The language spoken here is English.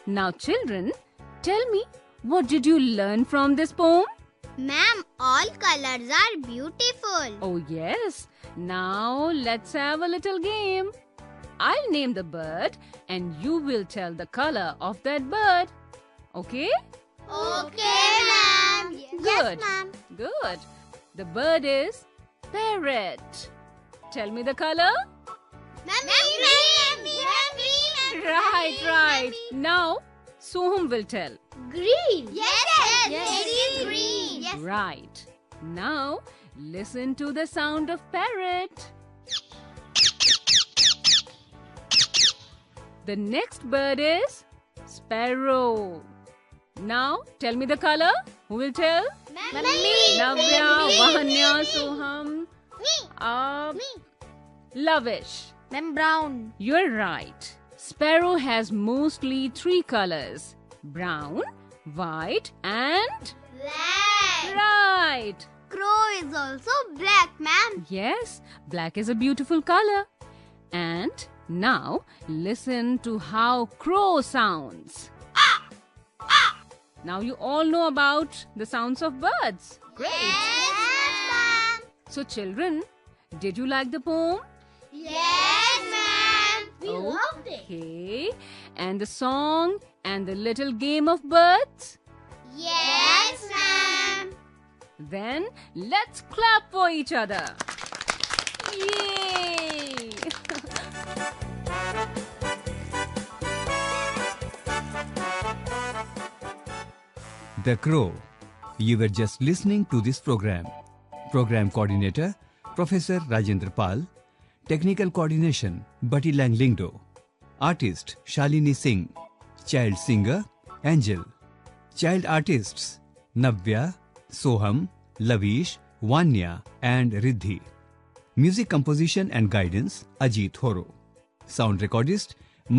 Now children, tell me, what did you learn from this poem? Ma'am, all colors are beautiful. Oh yes. Now let's have a little game. I'll name the bird and you will tell the color of that bird. Okay? Okay, ma'am. Good. Yes, ma'am. Good. The bird is parrot. Tell me the color. Ma'am, green. Right. Now Soham will tell. Green. Yes. It is green. Yes. Right. Now listen to the sound of parrot. The next bird is sparrow. Now tell me the color. Who will tell? Navya, Vahanya, Soham. Lavish. Ma'am, brown. You're right. Sparrow has mostly 3 colors. Brown, white and... Black. Right. Crow is also black, ma'am. Yes, black is a beautiful color. And now listen to how crow sounds. Now you all know about the sounds of birds. Great. Yes, ma'am. So children, did you like the poem? Yes, ma'am. We loved it. Okay. And the song and the little game of birds? Yes, ma'am. Then let's clap for each other. Yay! The Crow. You were just listening to this program. Program coordinator, Professor Rajendra Pal. Technical coordination, Bati Langlingdo. Artist, Shalini Singh. Child singer, Angel. Child artists, Navya, Soham, Lavish, Vanya and Riddhi. Music composition and guidance, Ajit Horo. Sound recordist,